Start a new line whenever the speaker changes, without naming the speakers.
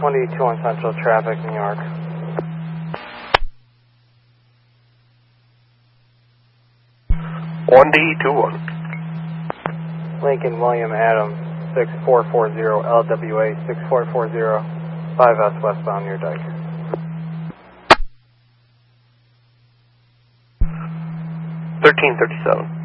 1D21 Central Traffic, New York.
One D21.
Lincoln William Adams, 6440 LWA 6440, 5S westbound near Dyke.
1337.